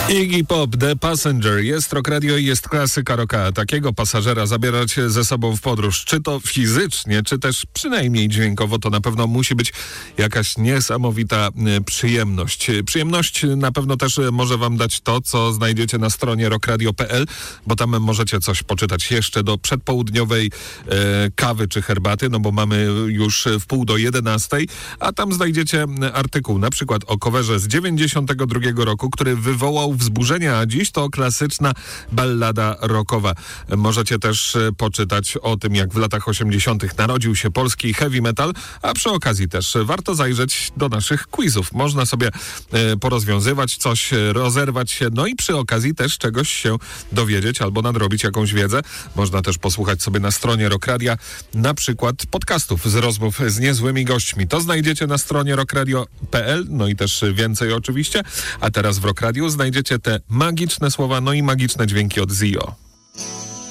Iggy Pop, The Passenger. Jest Rock Radio i jest klasyka rocka. Takiego pasażera zabierać ze sobą w podróż, czy to fizycznie, czy też przynajmniej dźwiękowo, to na pewno musi być jakaś niesamowita przyjemność. Przyjemność na pewno też może wam dać to, co znajdziecie na stronie rockradio.pl, bo tam możecie coś poczytać jeszcze do przedpołudniowej kawy czy herbaty, no bo mamy już w 10:30, a tam znajdziecie artykuł na przykład o coverze z 92 roku, który wywołał wzburzenia, a dziś to klasyczna ballada rockowa. Możecie też poczytać o tym, jak w latach 80. narodził się polski heavy metal, a przy okazji też warto zajrzeć do naszych quizów. Można sobie porozwiązywać coś, rozerwać się, no i przy okazji też czegoś się dowiedzieć albo nadrobić jakąś wiedzę. Można też posłuchać sobie na stronie Rock Radia na przykład podcastów z rozmów z niezłymi gośćmi. To znajdziecie na stronie rockradio.pl, no i też więcej oczywiście. A teraz w Rock Radio znajdziecie te magiczne słowa, no i magiczne dźwięki od Zio.